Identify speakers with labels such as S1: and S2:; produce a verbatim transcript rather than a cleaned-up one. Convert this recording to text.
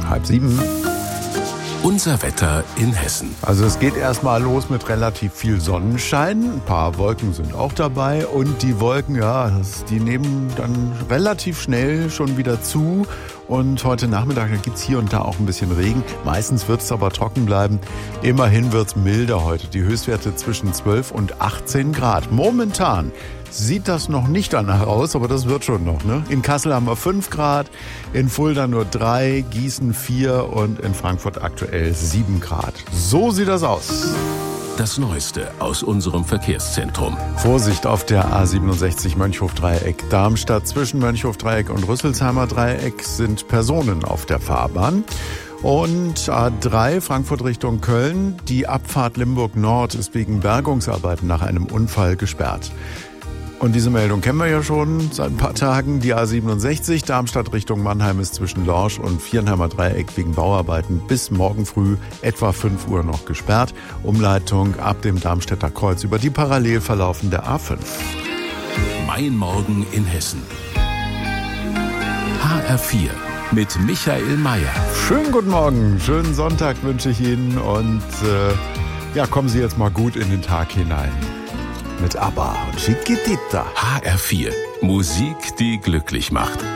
S1: halb sieben.
S2: Unser Wetter in Hessen.
S1: Also es geht erstmal los mit relativ viel Sonnenschein. Ein paar Wolken sind auch dabei. Und die Wolken, ja, das, die nehmen dann relativ schnell schon wieder zu. Und heute Nachmittag gibt es hier und da auch ein bisschen Regen. Meistens wird es aber trocken bleiben. Immerhin wird es milder heute. Die Höchstwerte zwischen zwölf und achtzehn Grad. Momentan sieht das noch nicht danach aus, aber das wird schon noch. Ne? In Kassel haben wir fünf Grad, in Fulda nur drei, Gießen vier und in Frankfurt aktuell sieben Grad. So sieht das aus.
S2: Das Neueste aus unserem Verkehrszentrum.
S1: Vorsicht auf der A siebenundsechzig Mönchhof-Dreieck Darmstadt. Zwischen Mönchhof-Dreieck und Rüsselsheimer Dreieck sind Personen auf der Fahrbahn. Und A drei Frankfurt Richtung Köln. Die Abfahrt Limburg Nord ist wegen Bergungsarbeiten nach einem Unfall gesperrt. Und diese Meldung kennen wir ja schon seit ein paar Tagen. Die A siebenundsechzig Darmstadt Richtung Mannheim ist zwischen Lorsch und Viernheimer Dreieck wegen Bauarbeiten bis morgen früh etwa fünf Uhr noch gesperrt. Umleitung ab dem Darmstädter Kreuz über die parallel verlaufende A fünf.
S2: Mein Morgen in Hessen. H R vier mit Michael Mayer.
S1: Schönen guten Morgen, schönen Sonntag wünsche ich Ihnen und äh, ja, kommen Sie jetzt mal gut in den Tag hinein. Mit ABBA und Chiquitita.
S2: H R vier. Musik, die glücklich macht.